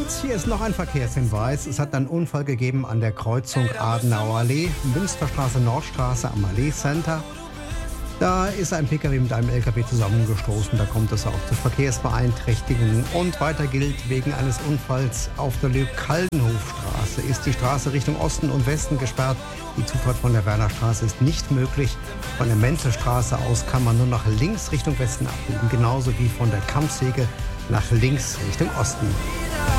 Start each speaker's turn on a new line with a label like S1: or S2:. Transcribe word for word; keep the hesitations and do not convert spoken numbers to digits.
S1: Und hier ist noch ein Verkehrshinweis. Es hat einen Unfall gegeben an der Kreuzung Adenauer Allee, Münsterstraße, Nordstraße am Allee Center. Da ist ein Pkw mit einem Lkw zusammengestoßen. Da kommt es auch zu Verkehrsbeeinträchtigungen. Und weiter gilt, wegen eines Unfalls auf der Löb-Kaldenhofstraße ist die Straße Richtung Osten und Westen gesperrt. Die Zufahrt von der Wernerstraße ist nicht möglich. Von der Menzelstraße aus kann man nur nach links Richtung Westen abbiegen. Genauso wie von der Kampfsäge nach links Richtung Osten.